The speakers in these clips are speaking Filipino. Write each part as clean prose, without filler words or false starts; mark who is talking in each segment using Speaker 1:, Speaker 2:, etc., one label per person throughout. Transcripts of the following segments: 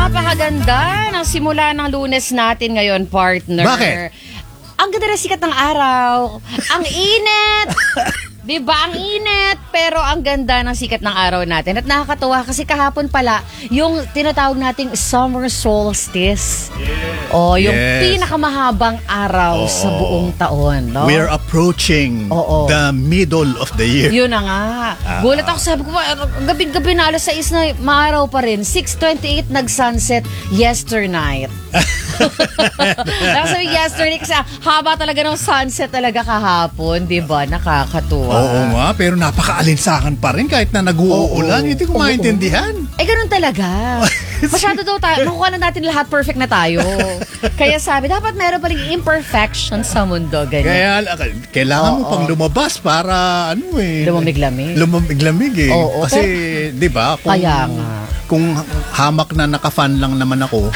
Speaker 1: Napakaganda ng simula ng Lunes natin ngayon, partner.
Speaker 2: Bakit?
Speaker 1: Ang ganda na sikat ng araw. Ang init. Diba? Ang init. Pero ang ganda ng sikat ng araw natin. At nakakatuwa kasi kahapon pala, yung tinatawag nating summer solstice. Yung pinakamahabang araw sa buong taon. No?
Speaker 2: We're approaching the middle of the year.
Speaker 1: Yun na nga. Gulat ako, sabi ko, gabi-gabi na alas 6 na maaraw pa rin. 6:28 nag-sunset yesternight. Sabi yesterday kasi haba talaga ng sunset talaga kahapon, di ba? Nakakatuwa.
Speaker 2: Oo nga, pero napaka-alinsangan pa rin kahit na nag-uulan. Hindi ko maintindihan.
Speaker 1: Ganun talaga. Masyado daw tayo. Nakuha na natin lahat, perfect na tayo. Kaya sabi, dapat meron pa rin imperfection sa mundo. Ganyan.
Speaker 2: Kaya kailangan mo pang lumabas para
Speaker 1: lumamig-lamig.
Speaker 2: Lumamig-lamig Kasi, di ba?
Speaker 1: Kaya nga.
Speaker 2: Kung hamak na naka-fan lang naman ako.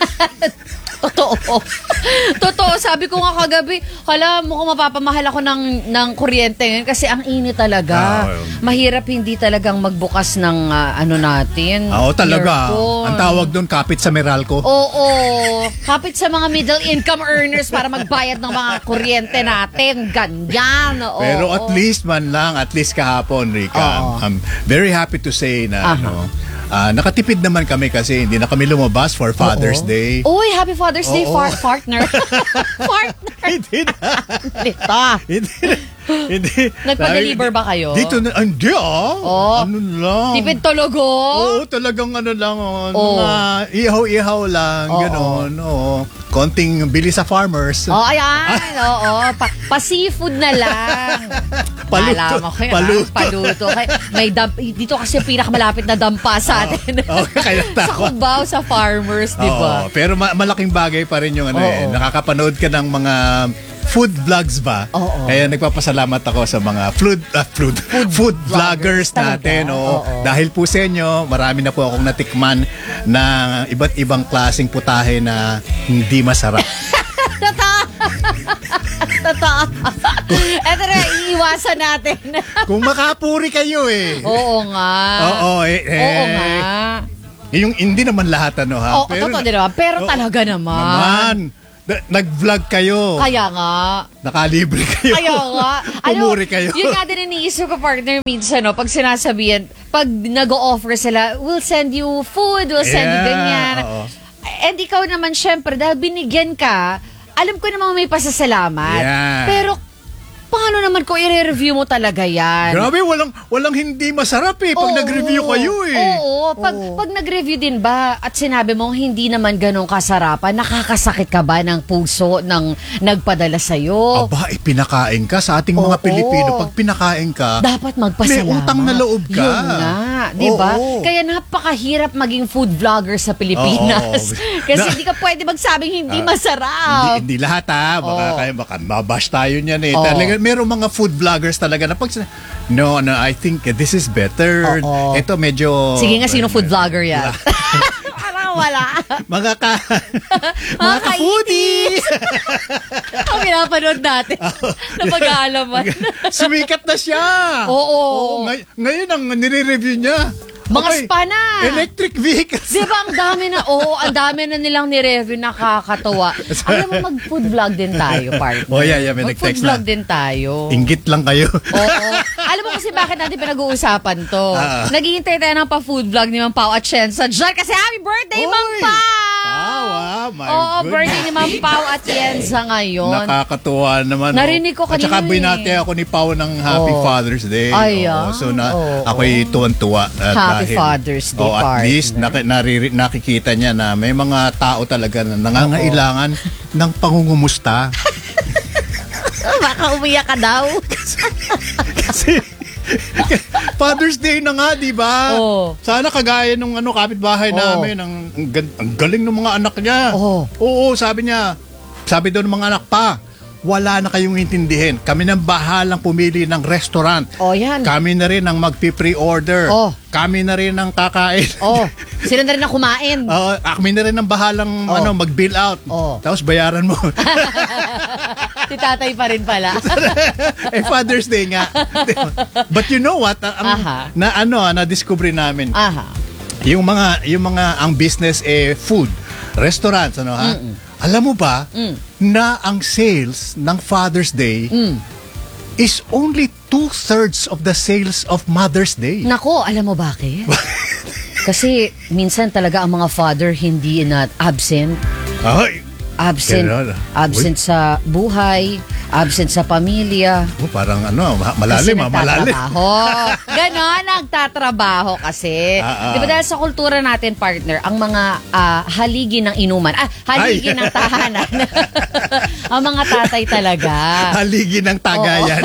Speaker 1: Totoo. Sabi ko nga kagabi, mukhang mapapamahal ako ng kuryente ngayon kasi ang init talaga. Mahirap hindi talagang magbukas ng natin.
Speaker 2: Talaga.
Speaker 1: Earphone.
Speaker 2: Ang tawag doon, kapit sa Meralco.
Speaker 1: Oo. Kapit sa mga middle income earners para magbayad ng mga kuryente natin. Ganyan.
Speaker 2: Pero at least kahapon, Rika, I'm very happy to say na nakatipid naman kami kasi hindi na kami lumabas for Father's Day.
Speaker 1: Uy, happy Father's Day, partner. Partner.
Speaker 2: Hindi na. Hindi.
Speaker 1: Nagpa-deliver ba kayo?
Speaker 2: Dito na, hindi Ano lang.
Speaker 1: Tipid tulogo?
Speaker 2: Oo, talagang lang. Mga ihaw-ihaw lang, gano'n. Konting bili sa farmers.
Speaker 1: Ayan. Pa-seafood na lang. Paluto. Dito kasi pinakamalapit na dampa sa atin. Sa Cubao, sa farmers, di ba?
Speaker 2: Pero malaking bagay pa rin yung nakakapanood ka ng mga food vlogs ba? Kaya nagpapasalamat ako sa mga food vloggers natin. Dahil po sa inyo, marami na po akong natikman na iba't ibang klaseng putahe na hindi masarap.
Speaker 1: Totoo. Eto na, iiwasan natin.
Speaker 2: Kung makapuri kayo
Speaker 1: Oo nga. Oo nga.
Speaker 2: Yung hindi naman lahat
Speaker 1: Pero, totoo din naman. Pero talaga naman.
Speaker 2: Nag-vlog kayo.
Speaker 1: Kaya nga.
Speaker 2: Nakalibre kayo.
Speaker 1: Kaya nga.
Speaker 2: Pumuri kayo.
Speaker 1: Yun nga din iniisip ko, partner, minsan, pag sinasabihan, pag nag-o-offer sila, we'll send you food, we'll send you ganyan. And ikaw naman, syempre, dahil binigyan ka, alam ko naman may pasasalamat. Pero, paano naman kung i-review mo talaga yan?
Speaker 2: Grabe, walang hindi masarap pag nag-review kayo
Speaker 1: Oo, pag nag-review din ba at sinabi mo hindi naman ganun kasarapan, nakakasakit ka ba ng puso ng nagpadala sa'yo?
Speaker 2: Aba, pinakain ka sa ating mga Pilipino. Pag pinakain ka,
Speaker 1: dapat magpasalamat.
Speaker 2: May utang na loob ka.
Speaker 1: Yun nga, di ba? Kaya napakahirap maging food vlogger sa Pilipinas. Kasi hindi ka pwede magsabing hindi masarap.
Speaker 2: Hindi lahat baka mabash tayo niyan Talaga, merong mga food vloggers talaga na no, I think this is better. Ito medyo...
Speaker 1: Sige nga, sino food vlogger yan? Wala.
Speaker 2: Mga ka-foodies.
Speaker 1: Ang pinapanood natin. Napag-aalaman.
Speaker 2: Sumikat na siya.
Speaker 1: Oo.
Speaker 2: Ngayon ang nire-review niya.
Speaker 1: Mga spa na.
Speaker 2: Electric vehicles.
Speaker 1: Diba ang dami na nilang nire-review, nakakatuwa. Alam mo, mag-food vlog din tayo, partner.
Speaker 2: May
Speaker 1: mag-food vlog din tayo.
Speaker 2: Inggit lang kayo.
Speaker 1: Alam mo kasi bakit natin pinag-uusapan to? Naghihintay tayo ng pa-food vlog ni Mang Pao at Shensa dyan kasi happy birthday, Mang Pao! Birthday ni Mang Pao at Yensa ngayon.
Speaker 2: Nakakatuwa naman.
Speaker 1: Narinig ko kanina.
Speaker 2: At saka binati ako ni Pao ng Happy Father's Day. Ako'y tuwan-tuwa.
Speaker 1: Happy Father's Day,
Speaker 2: at least nakikita niya na may mga tao talaga na nangangailangan ng pangungumusta.
Speaker 1: Baka umiyak ka daw.
Speaker 2: Kasi Father's Day na nga, di ba? Sana kagaya nung kapitbahay namin, ang galing ng mga anak niya. Sabi niya, sabi daw ng mga anak wala na kayong intindihin. Kami nang bahalang pumili ng restaurant.
Speaker 1: Yan.
Speaker 2: Kami na rin ang magpi-pre-order. Kami na rin ang kakain.
Speaker 1: Sila na rin ang kumain.
Speaker 2: Kami na rin ang bahalang mag-bill out. Tapos bayaran mo.
Speaker 1: Si tatay pa rin pala.
Speaker 2: Father's Day nga. But you know what? Na-discover namin. yung mga ang business food, restaurants, ano ha? Alam mo ba na ang sales ng Father's Day is only 2/3 of the sales of Mother's Day.
Speaker 1: Nako, alam mo bakit? Kasi minsan talaga ang mga father hindi na absent.
Speaker 2: Ay,
Speaker 1: Absent sa buhay, absent sa pamilya.
Speaker 2: Parang malalim.
Speaker 1: Ganon, nagtatrabaho kasi. Di ba dahil sa kultura natin, partner, ang mga haligi ng inuman, haligi ng tahanan, ang mga tatay talaga.
Speaker 2: Haligi ng tagayan.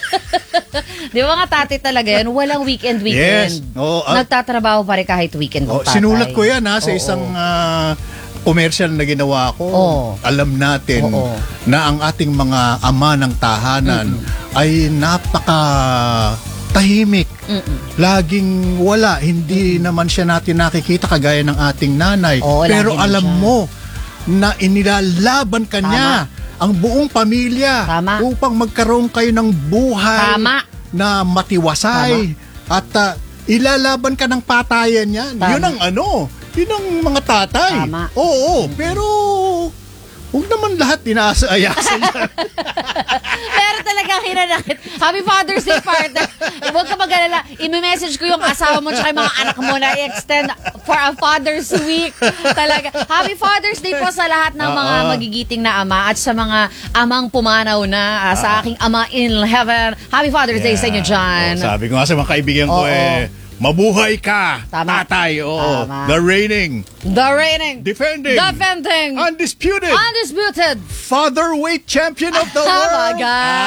Speaker 1: Di ba mga tatay talaga yan, walang weekend.
Speaker 2: Yes.
Speaker 1: Nagtatrabaho pa rin kahit weekend ng tatay.
Speaker 2: Sinulat ko yan sa isang commercial na ginawa ko. Alam natin na ang ating mga ama ng tahanan ay napaka tahimik. Laging wala. Hindi naman siya natin nakikita kagaya ng ating nanay. Pero alam mo na inilalaban ka niya ang buong pamilya upang magkaroon kayo ng buhay na matiwasay. At ilalaban ka ng patayan yan. Yun ang yun ang mga tatay. Oo, pero huwag naman lahat inaasa-ayasan yan.
Speaker 1: Pero talagang hinanakit. Happy Father's Day, partner. Huwag ka mag-alala. I-message ko yung asawa mo tsaka yung mga anak mo na i-extend for a Father's Week. Talaga. Happy Father's Day po sa lahat ng mga magigiting na ama at sa mga amang pumanaw na sa aking ama in heaven. Happy Father's Day sa inyo dyan.
Speaker 2: Sabi ko nga sa mga kaibigan ko mabuhay ka, tatay. The reigning, defending, undisputed fatherweight champion of the world.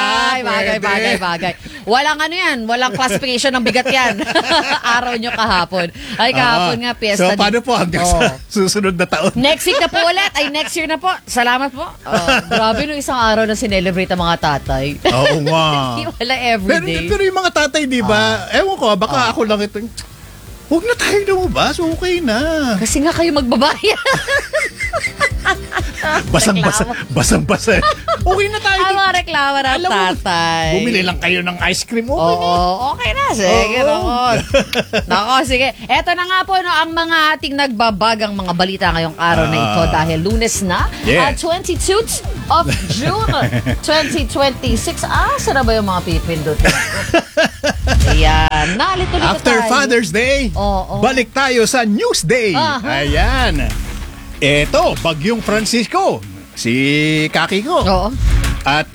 Speaker 1: Bagay. Walang yan. Walang classification ng bigat yan. Araw nyo kahapon. Ay, kahapon nga, piyesta.
Speaker 2: So, paano po hanggang sa susunod na taon?
Speaker 1: Next week na po ulit. Ay, next year na po. Salamat po. Grabe no, isang araw na sinelebrate ang mga tatay.
Speaker 2: Oo nga.
Speaker 1: Wala everyday.
Speaker 2: Pero yung mga tatay, di ba? Ewan ko, baka ako lang ito. Huwag na tayo lumabas, okay na.
Speaker 1: Kasi nga kayo magbabayad.
Speaker 2: Basang-basa. Okay na tayo.
Speaker 1: Ang mga reklamo ng tatay.
Speaker 2: Bumili lang kayo ng ice cream, okay na.
Speaker 1: Okay na. Sige, Nako, sige. Eto na nga po, ang mga ating nagbabagang mga balita ngayong araw na ito dahil Lunes na. 22 of June 2026. Saan na ba yung mga pipindot? Ayan. Nalito-lito
Speaker 2: After
Speaker 1: tayo.
Speaker 2: Father's Day, balik tayo sa Newsday. Ayan. Eto, Bagyong Francisco. Si Kaki ko. At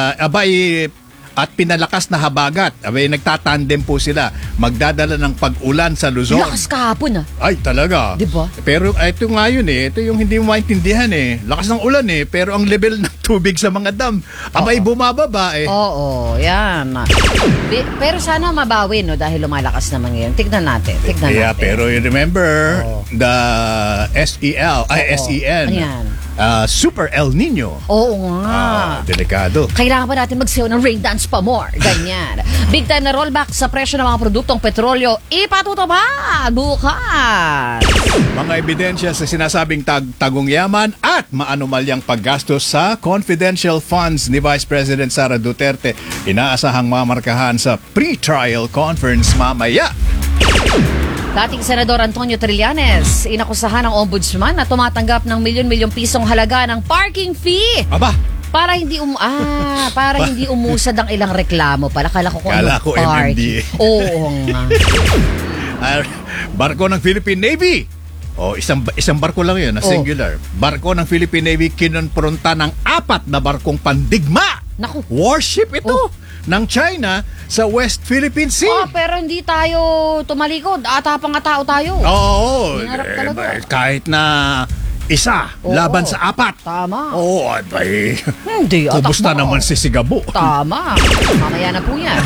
Speaker 2: at pinalakas na habagat. Nagtatandem po sila. Magdadala ng pag-ulan sa Luzon.
Speaker 1: Lakas kahapon
Speaker 2: Ay, talaga.
Speaker 1: Diba?
Speaker 2: Pero ito nga yun ito yung hindi mo maintindihan Lakas ng ulan pero ang level ng tubig sa mga dam, bumababa
Speaker 1: Oo, yan. Pero sana mabawi dahil lumalakas naman ngayon. Tignan natin.
Speaker 2: Pero you remember the SEN.
Speaker 1: Ayan.
Speaker 2: Super El Nino.
Speaker 1: Oo nga.
Speaker 2: Delikado.
Speaker 1: Kailangan pa natin magsayaw ng rain dance pa more. Ganyan. Big time na rollback sa presyo ng mga produktong petrolyo. Ipatutupad bukas.
Speaker 2: Mga ebidensya sa sinasabing tagong yaman at maanumalyang paggastos sa confidential funds ni Vice President Sara Duterte. Inaasahang mamarkahan sa pre-trial conference mamaya.
Speaker 1: Dating Senador Antonio Trillanes, inakusahan ng ombudsman na tumatanggap ng milyon-milyong pisong halaga ng parking fee. Para hindi umusad ang ilang reklamo. Kala ko
Speaker 2: MMDA.
Speaker 1: Oo nga.
Speaker 2: Barko ng Philippine Navy. Isang barko lang yun, singular. Barko ng Philippine Navy kinonpronta ng 4 na barkong pandigma.
Speaker 1: Naku.
Speaker 2: Warship ito ng China sa West Philippine Sea.
Speaker 1: Pero hindi tayo tumalikod. Atapang tao tayo.
Speaker 2: Oo.
Speaker 1: Hinarap talaga.
Speaker 2: Kahit na isa laban sa 4.
Speaker 1: Tama.
Speaker 2: Hindi. Kumusta naman si Sigabo?
Speaker 1: Tama. Mamaya na po yan.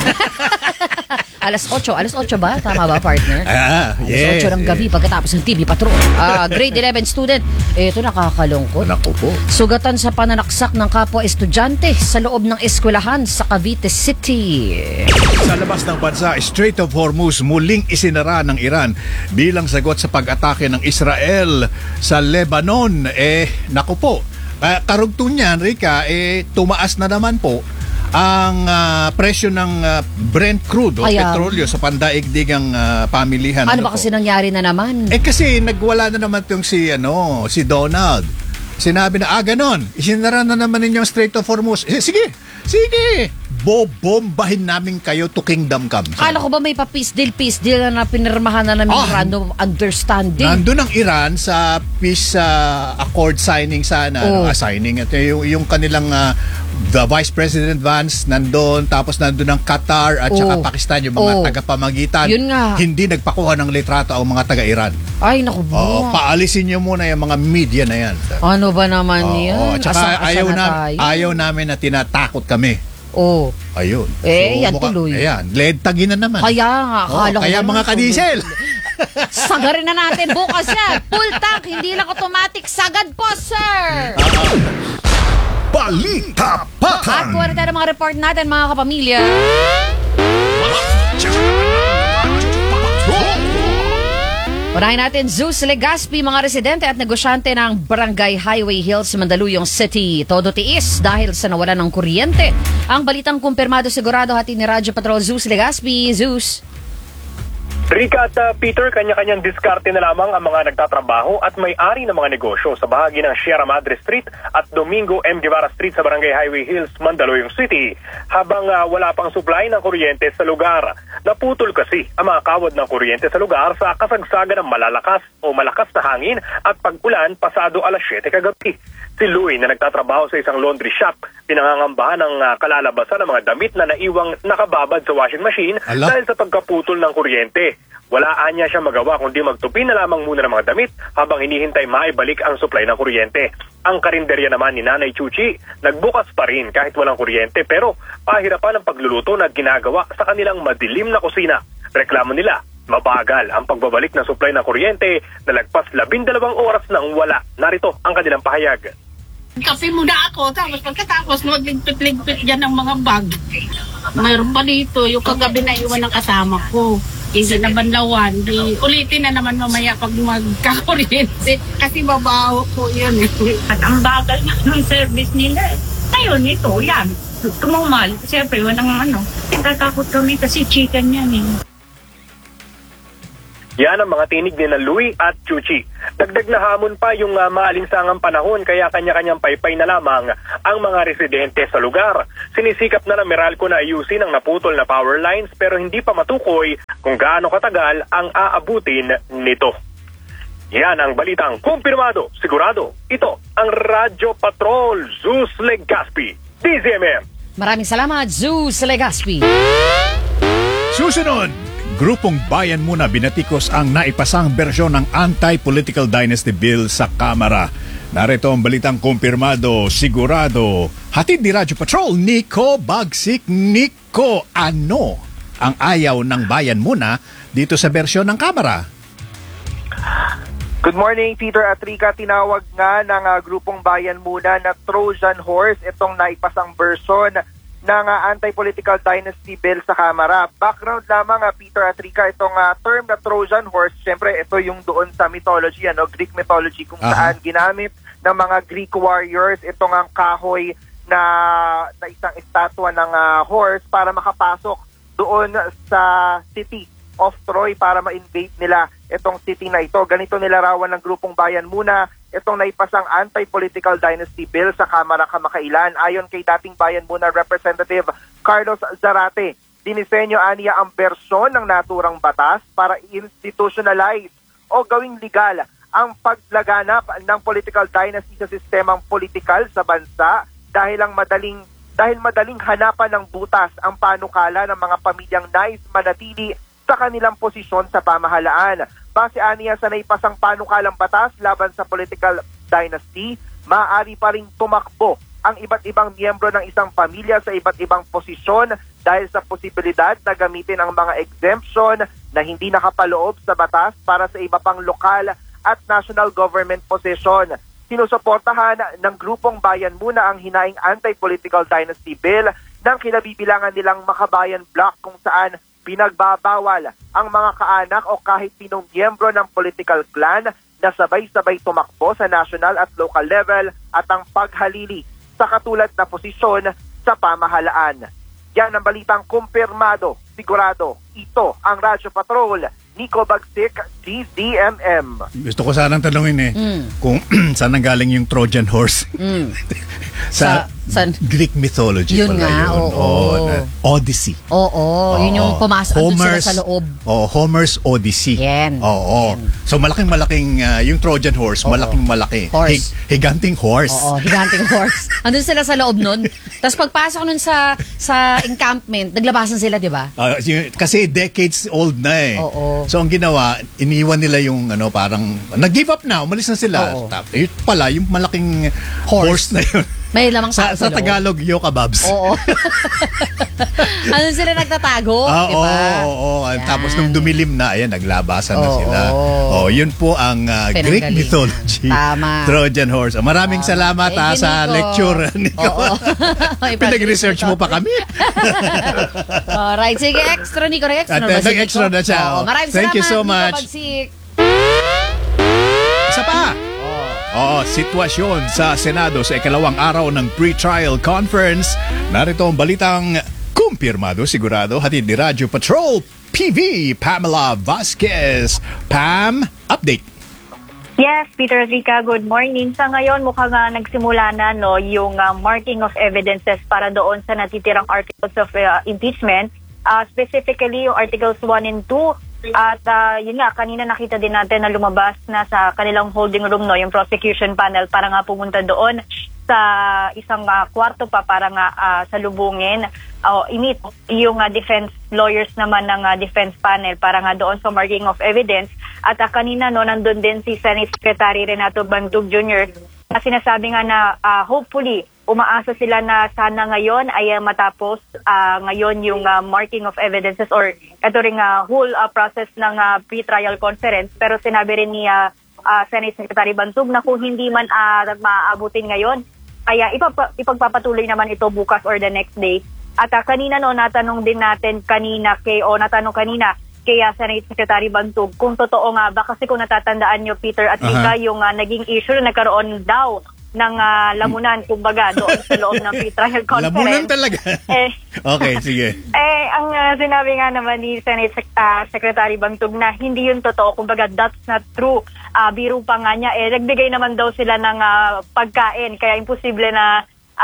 Speaker 1: Alas 8 ba? Tama ba, partner?
Speaker 2: Yes.
Speaker 1: Alas 8 ng gabi pagkatapos ng TV Patrol. Grade 11 student. Ito nakakalungkot.
Speaker 2: Naku po.
Speaker 1: Sugatan sa pananaksak ng kapwa estudyante sa loob ng eskwelahan sa Cavite City.
Speaker 2: Sa labas ng bansa, Strait of Hormuz muling isinara ng Iran bilang sagot sa pag-atake ng Israel sa Lebanon. Naku po. Karugtong niyan, Rika, tumaas na naman po ang presyo ng Brent crude o
Speaker 1: Kaya,
Speaker 2: petrolyo sa pandaigdigang pamilihan.
Speaker 1: Ano ba kasi nangyari na naman?
Speaker 2: Kasi nagwala na naman tong si Donald. Sinabi na, ganon. Isinara na naman ninyo ang Strait of Hormuz. Sige. Bobombahin namin kayo to kingdom come.
Speaker 1: Kala ko ba may pa-peace deal na pinirmahan na ng memorandum of understanding?
Speaker 2: Nandun ang Iran sa peace accord signing sana. Signing. At yung kanilang the Vice President Vance nandun. Tapos nandun ang Qatar at saka Pakistan, yung mga tagapamagitan.
Speaker 1: Yun nga.
Speaker 2: Hindi nagpakuha ng litrato ang mga taga-Iran.
Speaker 1: Ay, naku po.
Speaker 2: Paalisin nyo muna yung mga media na yan.
Speaker 1: Ano ba naman yan?
Speaker 2: Tsaka ayaw namin na tinatakot kami. Ayun.
Speaker 1: Yan tuloy.
Speaker 2: Ayan, lead-tagin na naman.
Speaker 1: Kaya nga,
Speaker 2: kaya mga kadisel.
Speaker 1: Sagarin na natin bukas yan. Full tank, hindi lang automatic. Sagad po, sir!
Speaker 3: Balita
Speaker 1: At kuha tayo ng mga report natin, mga kapamilya. Unahin natin, Zeus Legaspi, mga residente at negosyante ng Barangay Highway Hills, Mandaluyong City. Todo tiis dahil sa nawalan ng kuryente. Ang balitang kumpirmado sigurado hati ni Radyo Patrol Zeus Legaspi. Zeus.
Speaker 4: Rika at Peter, kanya-kanyang diskarte na lamang ang mga nagtatrabaho at may-ari ng mga negosyo sa bahagi ng Sierra Madre Street at Domingo M. Guevara Street sa Barangay Highway Hills, Mandaluyong City, habang wala pang supply ng kuryente sa lugar. Naputol kasi ang mga kawad ng kuryente sa lugar sa kasagsagan ng malakas na hangin at pag-ulan pasado alas 7 kagabi. Si Louie na nagtatrabaho sa isang laundry shop, pinangangambahan ng kalalabasan ng mga damit na naiwang nakababad sa washing machine dahil sa pagkaputol ng kuryente. Walaan niya siya magawa kundi magtupi na lamang muna ng mga damit habang hinihintay maibalik ang supply ng kuryente. Ang karinderya naman ni Nanay Chuchi, nagbukas pa rin kahit walang kuryente pero pahirapan ang pagluluto na ginagawa sa kanilang madilim na kusina. Reklamo nila, mabagal ang pagbabalik ng supply ng kuryente na lagpas 12 oras nang wala. Narito ang kanilang pahayag.
Speaker 5: Kape muna ako, tapos pagkatapos magligpit-ligpit dyan ng mga bag. Mayroon pa dito, yung kagabi na iwan ng kasama ko. Hindi na banlawan, ulitin na naman mamaya pag magkakuryente. Kasi babaho ko yun eh.
Speaker 6: At ang bagal ng service nila eh. Ngayon, ito, yan. Tumumal. Siyempre, walang natatakot kami kasi chicken yan eh.
Speaker 4: Yan ang mga tinig ni Louie at Chuchi. Dagdag na hamon pa yung maalinsangang panahon kaya kanya-kanyang paypay na lamang ang mga residente sa lugar. Sinisikap na ng Meralco na ayusin ang naputol na power lines pero hindi pa matukoy kung gaano katagal ang aabutin nito. Yan ang balitang kumpirmado, sigurado. Ito ang Radyo Patrol, Zeus Legaspi, DZMM.
Speaker 1: Maraming salamat, Zeus Legaspi.
Speaker 2: Susunod, Grupong Bayan Muna binatikos ang naipasang bersyon ng Anti-Political Dynasty Bill sa Kamara. Narito ang balitang kumpirmado, sigurado. Hatid ni Radyo Patrol, Nico Bagsik. Nico, ano ang ayaw ng Bayan Muna dito sa bersyon ng Kamara?
Speaker 7: Good morning, Peter at Rika. Tinawag nga ng Grupong Bayan Muna na Trojan Horse itong naipasang bersyon ng Anti-Political Dynasty Bill sa Kamara. Background lamang, Peter at Rika, itong term na Trojan Horse, syempre ito yung doon sa mythology, Greek mythology, kung saan ginamit ng mga Greek warriors itong ang kahoy na isang estatwa ng horse para makapasok doon sa city of Troy para ma-invade nila itong city na ito. Ganito nilarawan ng Grupong Bayan Muna itong naipasang Anti-Political Dynasty Bill sa Kamara kamakailan. Ayon kay dating Bayan Muna Representative Carlos Zarate, dinisenyo aniya ang bersyon ng naturang batas para i-institutionalize o gawing legal ang paglaganap ng political dynasty sa sistemang politikal sa bansa dahil madaling hanapan ng butas ang panukala ng mga pamilyang nais manatili sa kanilang posisyon sa pamahalaan. Base aniya sa naipasang panukalang batas laban sa political dynasty, maaari pa ring tumakbo ang iba't ibang miyembro ng isang pamilya sa iba't ibang posisyon dahil sa posibilidad na gamitin ang mga exemption na hindi nakapaloob sa batas para sa iba pang lokal at national government position. Sinusuportahan ng Grupong Bayan Muna ang hinaing Anti-Political Dynasty Bill ng kinabibilangan nilang Makabayan Bloc kung saan pinagbabawal ang mga kaanak o kahit sinong miyembro ng political clan na sabay-sabay tumakbo sa national at local level at ang paghalili sa katulad na posisyon sa pamahalaan. Yan ang balitang kumpirmado, sigurado. Ito ang Radyo Patrol, Nico Bagsik, DZMM.
Speaker 2: Gusto ko sanang tanungin kung saan nanggaling yung Trojan horse. sa Greek mythology
Speaker 1: Yun
Speaker 2: pala
Speaker 1: nga,
Speaker 2: yun.
Speaker 1: oo.
Speaker 2: Odyssey.
Speaker 1: Oo, yun yung pumasok andun sila sa loob.
Speaker 2: Homer's Odyssey.
Speaker 1: Yan.
Speaker 2: Oo. So malaking-malaking yung Trojan horse, malaking-malaki.
Speaker 1: Horse.
Speaker 2: Higanting horse.
Speaker 1: Oo, higanting horse. Andun sila sa loob nun. Tapos pagpasok nun sa encampment, naglabasan sila, di ba?
Speaker 2: Kasi decades old na eh.
Speaker 1: Oo.
Speaker 2: So ang ginawa, iniwan nila yung parang nag-give up na, umalis na sila.
Speaker 1: Oo.
Speaker 2: Yun pala, yung malaking horse na yun.
Speaker 1: May lamang
Speaker 2: Sa
Speaker 1: loob.
Speaker 2: Tagalog, yokababs.
Speaker 1: Oo. Ano sila nagtatago? Di ba?
Speaker 2: Oo.
Speaker 1: Yan.
Speaker 2: Tapos nung dumilim na, ayan, naglabasan na
Speaker 1: Oo.
Speaker 2: sila. Yun po ang Greek
Speaker 1: Pinanggalingan.
Speaker 2: mythology.
Speaker 1: Tama.
Speaker 2: Trojan horse. Maraming salamat
Speaker 1: Thank you,
Speaker 2: sa
Speaker 1: Nico.
Speaker 2: lecture, Nico.
Speaker 1: Oo.
Speaker 2: Pinag-research mo pa kami.
Speaker 1: Alright, sige, extra, Nico. Extra na ba si Nico?
Speaker 2: Nag-extra na siya.
Speaker 1: Oo, maraming
Speaker 2: Thank
Speaker 1: salamat,
Speaker 2: you so
Speaker 1: Nico
Speaker 2: much.
Speaker 1: Bagsik.
Speaker 2: Isa pa. Sitwasyon sa Senado sa ikalawang araw ng pre-trial conference. Narito ang balitang kumpirmado, sigurado, hatid ni Radyo Patrol PV, Pamela Vasquez. Pam, update.
Speaker 6: Yes, Peter Rica, good morning. Sa ngayon, mukhang nagsimula na yung marking of evidences para doon sa natitirang articles of impeachment. Specifically, yung Articles 1 and 2. At yun nga, kanina nakita din natin na lumabas na sa kanilang holding room yung prosecution panel para nga pumunta doon sa isang kwarto pa para nga salubungin i-meet yung defense lawyers naman ng defense panel para nga doon sa marking of evidence. At kanina nandun din si Senate Secretary Renato Bantug Jr. na sinasabi nga na hopefully umaasa sila na sana ngayon ay matapos ngayon yung marking of evidences or ito ring whole process ng pre-trial conference. Pero sinabi rin ni Senate Secretary Bantug na kung hindi man maaabutin ngayon, kaya ipagpapatuloy naman ito bukas or the next day. At kanina natanong din natin natanong kanina kay Senate Secretary Bantug kung totoo nga ba, kasi kung natatandaan nyo, Peter at Rika, yung naging issue na nagkaroon daw ng lamunan, kumbaga, doon sa loob ng pre-trial conference.
Speaker 2: Lamunan talaga. Okay, sige.
Speaker 6: Ang sinabi nga naman ni Senate Secretary Bantug na hindi yun totoo, kumbaga, that's not true. Biro pa nga niya, nagbigay naman daw sila ng pagkain, kaya imposible na,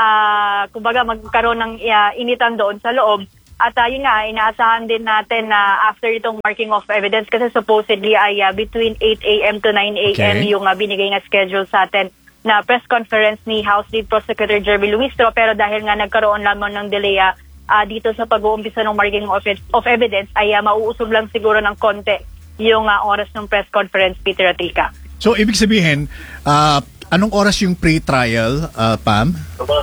Speaker 6: kumbaga, magkaroon ng initan doon sa loob. At yun nga, inaasahan din natin na after itong marking of evidence, kasi supposedly ay between 8 a.m. to 9 a.m. yung binigay nga schedule sa atin na press conference ni House Lead Prosecutor Jerby Luistro, pero dahil nga nagkaroon lamang ng delay dito sa pag-uumpisa ng marking of evidence ay mauusog lang siguro ng konti yung oras ng press conference, Peter at Rika.
Speaker 2: So, ibig sabihin, anong oras yung pre-trial, Pam?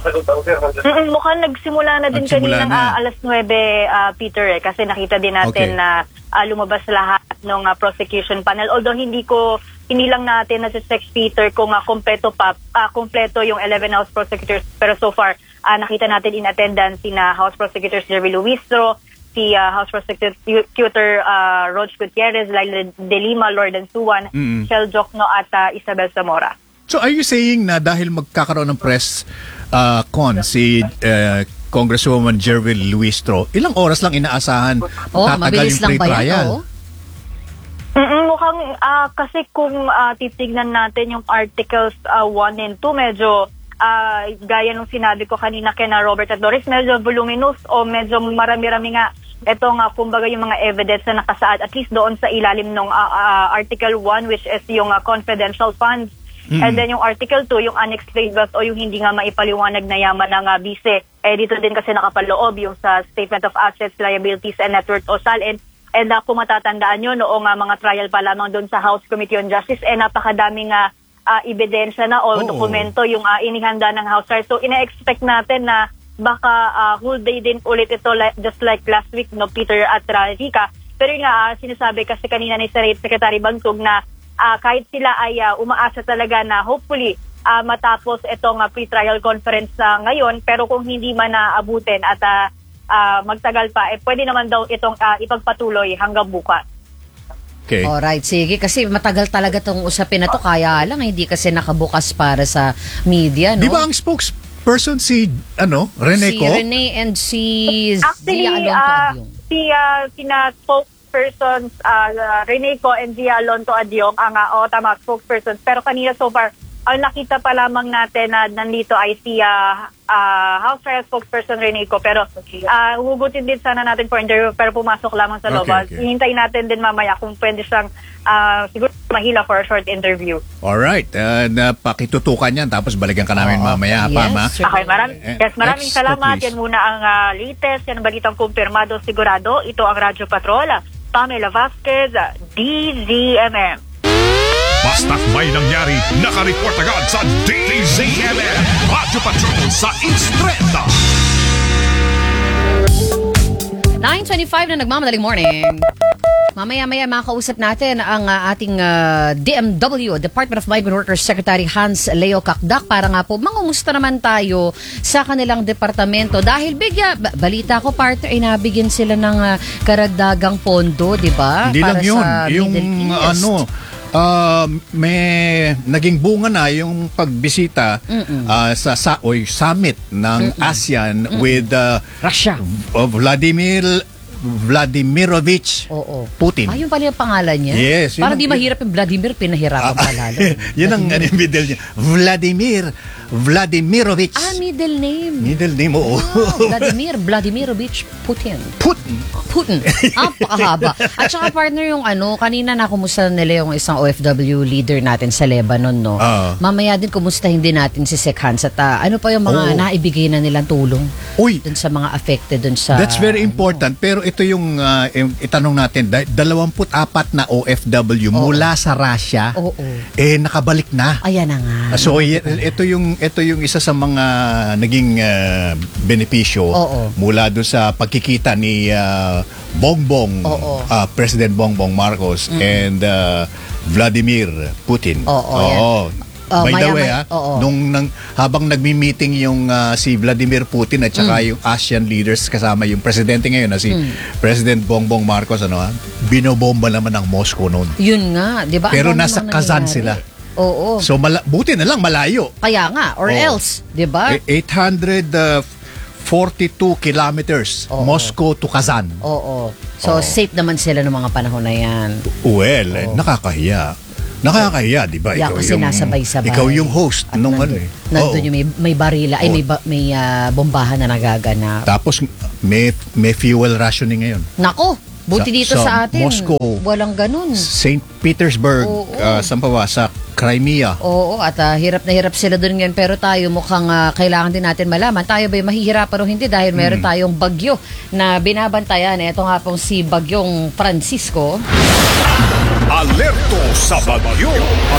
Speaker 6: Mukhang nagsimula na din kaninang alas 9, Peter, kasi nakita din natin na lumabas lahat ng prosecution panel. Although hindi lang natin nasi-check, Peter, kung kompleto yung 11 House prosecutors, pero so far nakita natin in attendance sina House Prosecutors Jerby Luistro, si House Prosecutor Rog Gutierrez, Laila De Lima, Lordan Suwan, Shel Jokno at Isabel Zamora.
Speaker 2: So are you saying na dahil magkakaroon ng press si Congresswoman Jerby Luistro, ilang oras lang inaasahan tatagal yung pre-trial?
Speaker 6: Mukhang kasi kung titignan natin yung Articles 1 and 2, medyo gaya nung sinabi ko kanina kina Robert at Doris, medyo voluminous o medyo marami-rami nga itong kumbaga yung mga evidence na nakasaad at least doon sa ilalim ng Article 1, which is yung confidential funds. And then yung Article 2, yung unexplained wealth o yung hindi nga maipaliwanag na yaman ng bise. Dito din kasi nakapaloob yung sa Statement of Assets, Liabilities and Net Worth o SALN. And kung matatandaan nyo, noong mga trial pa lamang doon sa House Committee on Justice, napakadaming ebidensya na o dokumento yung inihanda ng House trial. So ina-expect natin na baka whole day din ulit ito just like last week, Peter at Rika. Pero nga, sinasabi kasi kanina ni Senate Secretary Bantug na kahit sila ay umaasa talaga na hopefully matapos itong pre-trial conference ngayon, pero kung hindi man naabutin at magtagal pa, pwede naman daw itong ipagpatuloy hanggang bukas.
Speaker 2: Okay.
Speaker 1: Alright, sige. Kasi matagal talaga itong usapin na to. Kaya lang, hindi kasi nakabukas para sa media, no?
Speaker 2: Di ba ang spokesperson si Rene
Speaker 1: Si
Speaker 2: ko?
Speaker 1: Rene and si
Speaker 6: Actually,
Speaker 1: Zia Alonto Adyong.
Speaker 6: sina spokespersons Rene Co and Zia Alonto Adyong ang tama, spokespersons. Pero kanina so far, ang nakita pa lamang natin na nandito ay si House Trial spokesperson Rene Co. Pero hugutin din sana natin for interview pero pumasok lamang sa loob.
Speaker 2: Okay.
Speaker 6: Hintayin natin din mamaya kung pwede siyang siguro mahila for a short interview.
Speaker 2: Alright, pakitutukan yan tapos balikan ka namin mamaya,
Speaker 1: Yes,
Speaker 2: Pam, ha?
Speaker 1: sir.
Speaker 6: Okay, maraming
Speaker 2: Next,
Speaker 6: salamat.
Speaker 2: please.
Speaker 6: Yan muna ang latest. Yan ang balitang kumpirmado sigurado. Ito ang Radyo Patrol. Pamela Vasquez, DZMM.
Speaker 3: Basta't may nangyari, nakareport agad sa DZMM Radyo Patrol sa Instrenta.
Speaker 1: 9:25 na nagmamadaling morning. Mamaya-maya makausap natin ang ating DMW, Department of Migrant Workers Secretary Hans Leo Kakdak para nga po mangumusta naman tayo sa kanilang departamento dahil balita ko partner ay nabigyan sila ng karagdagang pondo, di ba?
Speaker 2: Hindi
Speaker 1: Para
Speaker 2: lang yun.
Speaker 1: sa
Speaker 2: Yung
Speaker 1: Middle East.
Speaker 2: may naging bunga na yung pagbisita sa summit ng ASEAN with
Speaker 1: Russia.
Speaker 2: Vladimirovich
Speaker 1: Oo.
Speaker 2: Putin.
Speaker 1: Ayun pala yung pangalan niya?
Speaker 2: Yes, yun
Speaker 1: Para
Speaker 2: ang-
Speaker 1: di mahirap yung Vladimir, pinahirapan pa lalo.
Speaker 2: Yun ang middle niya. Vladimirovich.
Speaker 1: Middle name.
Speaker 2: Middle name, oo.
Speaker 1: Vladimirovich Putin.
Speaker 2: Putin.
Speaker 1: Pakahaba. At saka partner yung kanina nakumusta nila yung isang OFW leader natin sa Lebanon, no? Mamaya din kumustahin din natin si Sek Hans at ano pa yung mga naibigay na nilang tulong
Speaker 2: Uy,
Speaker 1: dun sa mga affected dun sa...
Speaker 2: that's very important. Pero ito yung itanong natin, 24 na OFW mula sa Russia,
Speaker 1: Oo.
Speaker 2: nakabalik na.
Speaker 1: Ayan na nga.
Speaker 2: So ito yung isa sa mga naging benepisyo mula do sa pagkikita ni Bongbong President Bongbong Marcos and Vladimir Putin. By the way, habang nagmi-meeting yung si Vladimir Putin at saka yung ASEAN leaders kasama yung presidente ngayon na si President Bongbong Marcos, binobomba naman ng Moscow noon.
Speaker 1: Yun nga, di ba?
Speaker 2: Pero
Speaker 1: Ang dami
Speaker 2: nasa
Speaker 1: nang
Speaker 2: Kazan
Speaker 1: nangyayari.
Speaker 2: sila.
Speaker 1: Oo.
Speaker 2: So buti na lang malayo.
Speaker 1: Kaya nga, or else, di ba?
Speaker 2: 842 kilometers Moscow to Kazan.
Speaker 1: Oo. So, safe naman sila ng mga panahon na yan.
Speaker 2: Well, nakakahiya. Nakakahiya, di ba?
Speaker 1: Yeah, kasi nasabay-sabay.
Speaker 2: Ikaw yung host
Speaker 1: At
Speaker 2: nung
Speaker 1: nandun yung may barila, ay may bombahan na nagaganap.
Speaker 2: Tapos may fuel rationing ngayon.
Speaker 1: Nako, buti dito sa atin.
Speaker 2: Moscow,
Speaker 1: walang ganun.
Speaker 2: St. Petersburg, saan pa ba? Sa Crimea.
Speaker 1: Oo, at hirap na hirap sila doon ngayon. Pero tayo mukhang kailangan din natin malaman. Tayo ba'y mahihirapan o hindi dahil meron tayong bagyo na binabantayan. Ito nga pong si Bagyong Francisco.
Speaker 3: Alerto sa bagyo.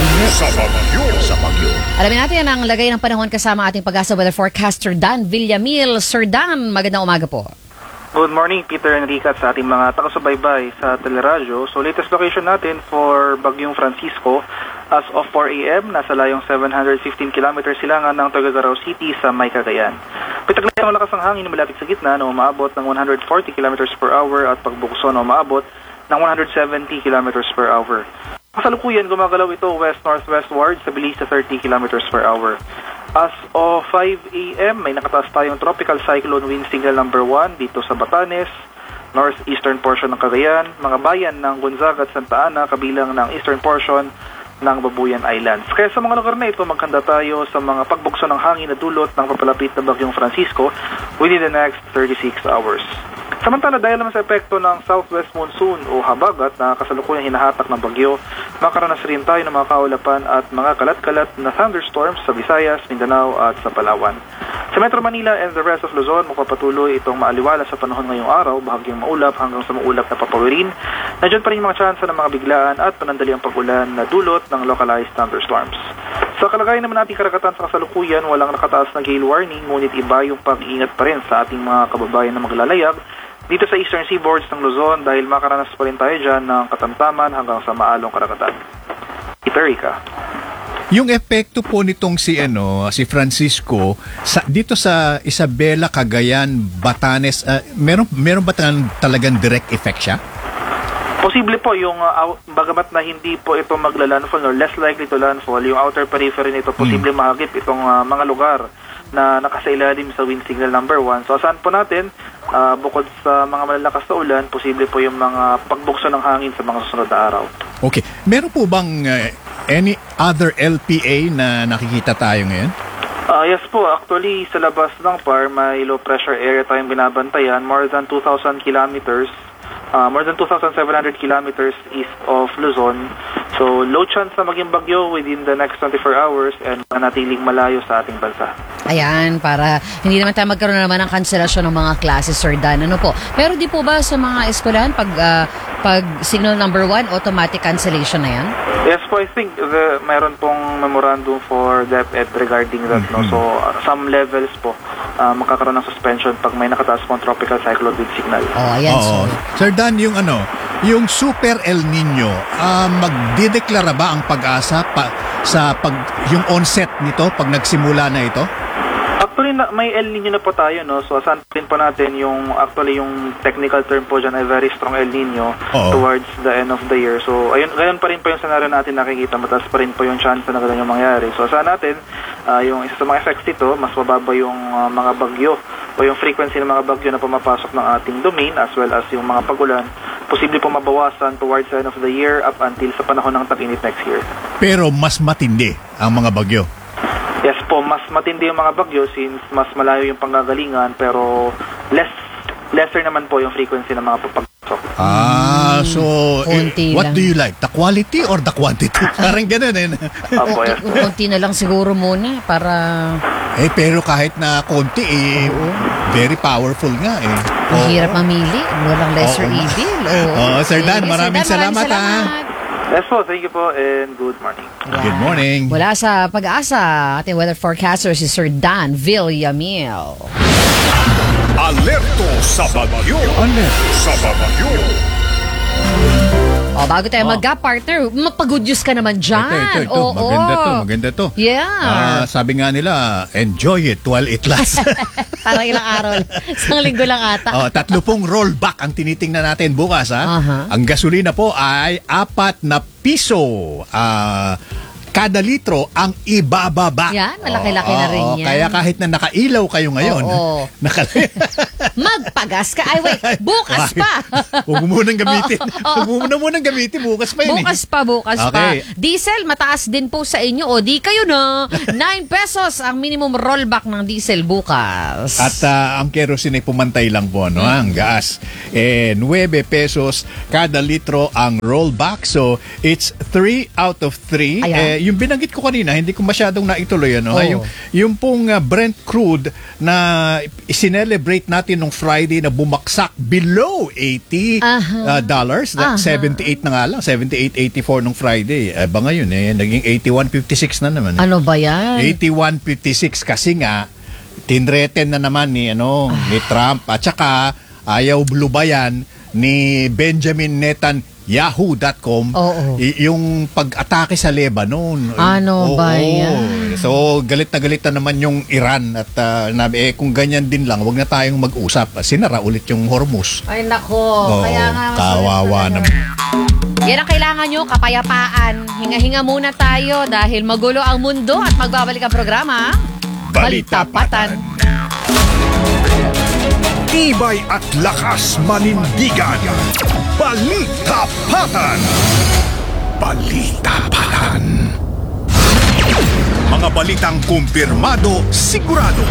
Speaker 3: Sa bagyo.
Speaker 1: Alamin natin ang lagay ng panahon kasama ating Pag-asa weather forecaster Dan Villamil. Sir Dan, magandang umaga po.
Speaker 8: Good morning, Peter Enrique at sa ating mga takasubaybay sa Teleradyo. So, latest location natin for Bagyong Francisco as of 4 a.m. Nasa layong 715 km silangan ng Tuguegarao City sa May Cagayan. Pitaglayan ang lakas ng hangin na malapit sa gitna na umaabot ng 140 km per hour at pagbukso na umaabot ng 170 km per hour. Kasalukuyan, gumagalaw ito west-northwestward sa bilis sa 30 km per hour. As of 5 a.m., may nakataas tayong tropical cyclone wind signal number 1 dito sa Batanes, northeastern portion ng Cagayan, mga bayan ng Gonzaga at Santa Ana, kabilang ng eastern portion ng Babuyan Islands. Kaya sa mga lugar na ito, maghanda tayo sa mga pagbukso ng hangin na dulot ng papalapit na Bagyong Francisco within the next 36 hours. Samantala, dahil naman sa epekto ng southwest monsoon o habagat na kasalukuyang hinahatak ng bagyo, makaranas rin tayo ng mga kaulapan at mga kalat-kalat na thunderstorms sa Visayas, Mindanao at sa Palawan. Sa Metro Manila and the rest of Luzon, magpapatuloy itong maaliwala sa panahon ngayong araw, bahagyang maulap hanggang sa maulap na papawirin. Nandiyan pa rin mga tsansa ng mga biglaan at panandaliang pag-ulan na dulot ng localized thunderstorms. Sa kalagayan naman nating karagatan sa kasalukuyan, walang nakataas na gale warning, ngunit iba yung pag-iingat pa rin sa ating mga kababayan na maglalayag dito sa eastern seaboards ng Luzon dahil makaranas pa rin tayo dyan ng katamtaman hanggang sa maalong karagatan. Iperika.
Speaker 2: Yung epekto po nitong si Francisco dito sa Isabela, Cagayan, Batanes, meron ba talagang direct effect siya?
Speaker 8: Posible po yung bagamat na hindi po ito magla-landfall or less likely to landfall, yung outer periphery nito posible mahagip itong mga lugar na nakasailalim sa wind signal number 1. So asahan po natin, bukod sa mga malalakas na ulan, posible po yung mga pagbukso ng hangin sa mga susunod na araw.
Speaker 2: Okay. Meron po bang any other LPA na nakikita tayo ngayon?
Speaker 8: Yes po, actually sa labas ng PAR may low pressure area tayong binabantayan, more than 2,000 kilometers, more than 2,700 kilometers east of Luzon. So low chance na maging bagyo within the next 24 hours and manatiling malayo sa ating bansa.
Speaker 1: Ayan, para hindi naman tayo magkaroon naman ng kanselasyon ng mga klase, Sir Dan. Ano po? Pero di po ba sa mga eskwelahan, pag signal number 1, automatic cancellation na yan?
Speaker 8: Yes po, I think mayroon pong memorandum for DepEd regarding that. No? So some levels po, magkakaroon ng suspension pag may nakataas pong tropical cyclone with signal.
Speaker 1: Ayan,
Speaker 2: Sir Dan, yung Super El Nino, magdideklara ba ang pag-asa yung onset nito pag nagsimula na ito?
Speaker 8: Actually, may El Nino na po tayo, no? So, asan din po natin yung technical term po dyan ay very strong El Nino towards the end of the year. So, ganyan pa rin po yung scenario natin nakikita. Mataas pa rin po yung chance na ganyan yung mangyari. So, asahan natin, yung isa sa mga effects dito, mas mababa yung mga bagyo o yung frequency ng mga bagyo na pumapasok ng ating domain as well as yung mga pagulan. Posible po mabawasan towards the end of the year up until sa panahon ng tag-init next year.
Speaker 2: Pero mas matindi ang mga bagyo.
Speaker 8: Yes po, mas matindi yung mga bagyo since mas malayo yung panggagalingan pero lesser naman po yung frequency ng mga papagpasok.
Speaker 2: So what do you like? The quality or the quantity? Parang ganun eh.
Speaker 8: Opo, yes.
Speaker 1: Konti na lang siguro muna para...
Speaker 2: pero kahit na konti very powerful nga eh.
Speaker 1: Mahirap mamili. Walang lesser evil.
Speaker 2: Sir Dan, maraming salamat.
Speaker 8: Yes po, thank you po and good morning.
Speaker 2: Good morning.
Speaker 1: Wala sa Pag-asa, ating weather forecaster si Sir Dan Villamil.
Speaker 3: Alerto sa bagyo.
Speaker 1: Bago tayo mag-partner, mapag-good news ka naman dyan.
Speaker 2: Ito. Maganda to.
Speaker 1: Yeah.
Speaker 2: Sabi nga nila, enjoy it while it lasts.
Speaker 1: Parang ilang araw. Isang linggo lang ata.
Speaker 2: 30 rollback ang tinitingnan natin bukas. Ang gasolina po ay 4 na piso. Kada litro ang ibababa.
Speaker 1: Yan, malaki-laki na rin yan.
Speaker 2: Kaya kahit na nakailaw kayo ngayon,
Speaker 1: magpagas ka. Ay, wait, bukas pa.
Speaker 2: Huwag mo munang gamitin. Huwag mo munang gamitin, bukas pa yun.
Speaker 1: Bukas pa. Diesel, mataas din po sa inyo. O di kayo na. 9 pesos ang minimum rollback ng diesel bukas.
Speaker 2: At ang kerosene ay pumantay lang po, ang gas. 9 pesos kada litro ang rollback. So, it's 3 out of 3. Yung binanggit ko kanina, hindi ko masyadong naituloy. Yung pong Brent crude na sinelebrate natin nung Friday na bumaksak below $80. Dollars. 78 na nga lang. 78.84 nung Friday. Ba ngayon naging 81.56 na naman.
Speaker 1: Ano ba yan?
Speaker 2: 81.56 kasi nga tinreten na naman ni Trump at saka ayaw blubayan ni Benjamin Netanyahu.com yung pag-atake sa Lebanon.
Speaker 1: Ano ba yan?
Speaker 2: So galit na naman yung Iran at kung ganyan din lang, wag na tayong mag-usap. Sinara ulit yung Hormuz.
Speaker 1: Ay nako, kaya nga
Speaker 2: kawawa naman.
Speaker 1: Yan ang kailangan nyo, kapayapaan. Hinga-hinga muna tayo dahil magulo ang mundo at magbabalik ang programa
Speaker 2: Balita Patan.
Speaker 3: Tibay at lakas manindigan. Balita Patan. Mga balitang kumpirmado, sigurado.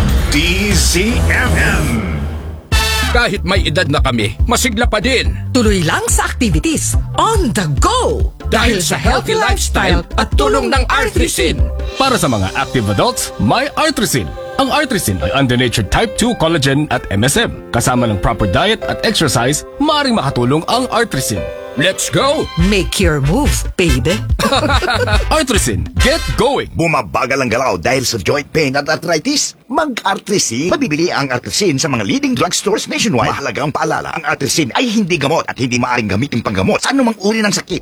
Speaker 3: DZMM.
Speaker 9: Kahit may edad na kami, masigla pa din.
Speaker 10: Tuloy lang sa activities. On the go!
Speaker 9: Dahil sa healthy lifestyle at tulong ng Artrisin. Para sa mga active adults, may Artrisin. Ang Artrisin ay under-natured type 2 collagen at MSM. Kasama ng proper diet at exercise, maaaring makatulong ang Artrisin. Let's go!
Speaker 10: Make your move, baby!
Speaker 9: Artrisin, get going!
Speaker 11: Bumabagal ang galaw dahil sa joint pain at arthritis? Mag-Artrisin. Mabibili ang Artrisin sa mga leading drugstores nationwide. Mahalagang paalala, ang Artrisin ay hindi gamot at hindi maaaring gamitin panggamot sa anumang uri ng sakit.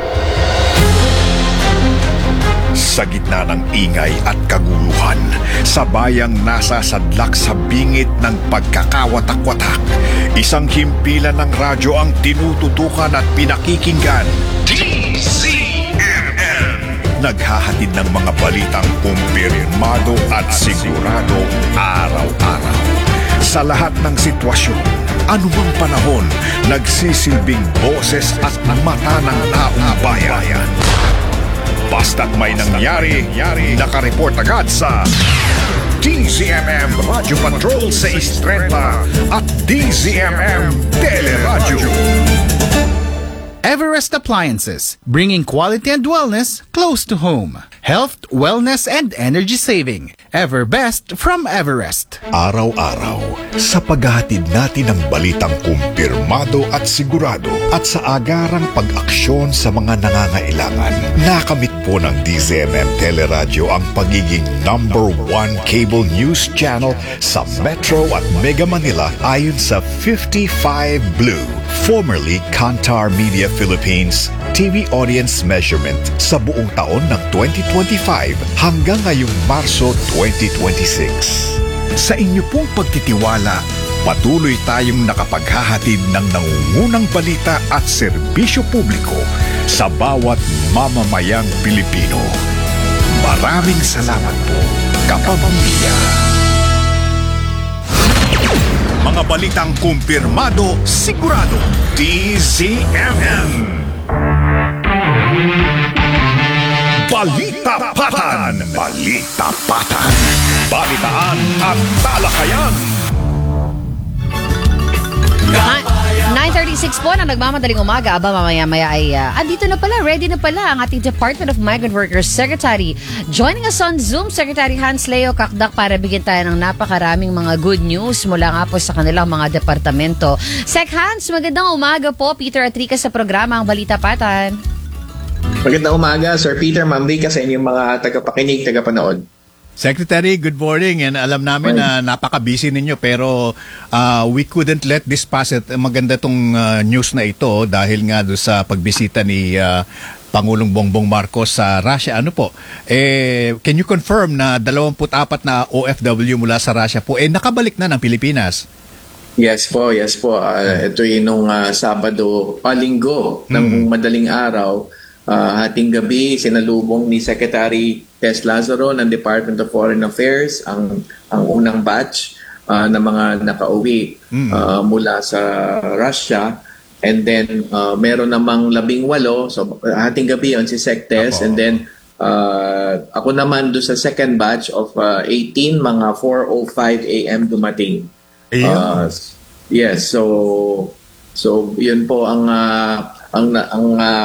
Speaker 3: Sa gitna ng ingay at kaguluhan, sa bayang nasa sadlak sa bingit ng pagkakawatak-watak, isang himpilan ng radyo ang tinututukan at pinakikinggan. DZMM. naghahatid ng mga balitang kumpirmado at sigurado araw-araw. Sa lahat ng sitwasyon, anumang panahon, nagsisilbing boses at mata ng taong bayan. Basta't may nangyari, nakareport agad sa DZMM Radio Patrol 630 at DZMM Teleradyo.
Speaker 12: Everest Appliances, bringing quality and wellness close to home. Health, wellness, and energy saving. Ever best from Everest.
Speaker 3: Araw-araw, sa paghahatid natin ng balitang kumpirmado at sigurado at sa agarang pag-aksyon sa mga nangangailangan, nakamit po ng DZMM Teleradyo ang pagiging #1 cable news channel sa Metro at Mega Manila ayon sa 55 Blue, formerly Kantar Media Philippines TV audience measurement sa buong taon ng 2025 hanggang ngayong Marso 2026. Sa inyo pong pagtitiwala, patuloy tayong nakapaghahatid ng nangungunang balita at serbisyo publiko sa bawat mamamayang Pilipino. Maraming salamat po, kapamilya. Mga balitang kumpirmado, sigurado, DZMM. Balita Patan. Balita Patan. Balitaan at talakayan.
Speaker 1: 9:36 po na nagmamadaling umaga. Aba, mamaya-maya ay andito na pala, ready na pala ang ating Department of Migrant Workers Secretary. Joining us on Zoom, Secretary Hans Leo Kakdak para bigyan tayo ng napakaraming mga good news mula nga po sa kanilang mga departamento. Sec Hans, magandang umaga po. Peter at Rica sa programa Ang Balita Patan.
Speaker 13: Magandang umaga, Sir Peter, Ma'am Rica, sa inyong mga tagapakinig, tagapanood.
Speaker 2: Secretary, good morning. And alam namin na napaka-busy ninyo pero we couldn't let this pass. Maganda tong news na ito dahil nga doon sa pagbisita ni Pangulong Bongbong Marcos sa Russia. Ano po? Can you confirm na 24 na OFW mula sa Russia po nakabalik na ng Pilipinas?
Speaker 13: Yes po. Ito yung nung Sabado, Linggo, ng madaling araw. Hating gabi, sinalubong ni Secretary Tess Lazaro ng Department of Foreign Affairs ang unang batch na mga nakauwi mula sa Russia. And then, meron namang 18. So, hating gabi yun si Sec Tess. And then, ako naman doon sa second batch of 18, mga 4:05 a.m. dumating. Yes, so yun po ang